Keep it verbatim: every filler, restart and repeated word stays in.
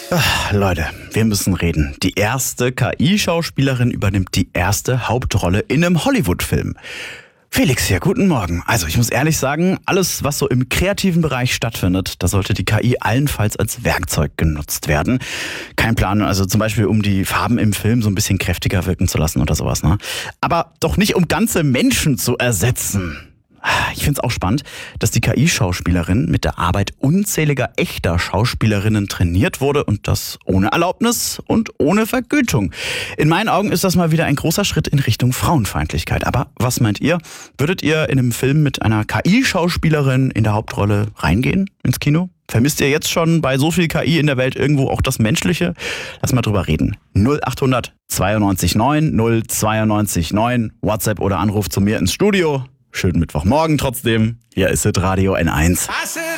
Ach, Leute, wir müssen reden. Die erste K I-Schauspielerin übernimmt die erste Hauptrolle in einem Hollywood-Film. Felix hier, guten Morgen. Also ich muss ehrlich sagen, alles, was so im kreativen Bereich stattfindet, da sollte die K I allenfalls als Werkzeug genutzt werden. Kein Plan, also zum Beispiel, um die Farben im Film so ein bisschen kräftiger wirken zu lassen oder sowas, ne? Aber doch nicht, um ganze Menschen zu ersetzen. Ich finde es auch spannend, dass die K I-Schauspielerin mit der Arbeit unzähliger echter Schauspielerinnen trainiert wurde und das ohne Erlaubnis und ohne Vergütung. In meinen Augen ist das mal wieder ein großer Schritt in Richtung Frauenfeindlichkeit. Aber was meint ihr? Würdet ihr in einem Film mit einer K I-Schauspielerin in der Hauptrolle reingehen ins Kino? Vermisst ihr jetzt schon bei so viel K I in der Welt irgendwo auch das Menschliche? Lass mal drüber reden. null acht hundert zweiundneunzig neun null zweiundneunzig neun WhatsApp oder Anruf zu mir ins Studio. Schönen Mittwochmorgen trotzdem. Hier ist es Radio N eins.